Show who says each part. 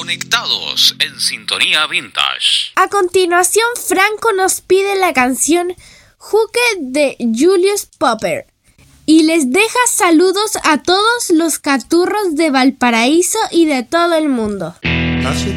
Speaker 1: Conectados en Sintonía Vintage.
Speaker 2: A continuación, Franco nos pide la canción Juke de Julius Popper y les deja saludos a todos los caturros de Valparaíso y de todo el mundo.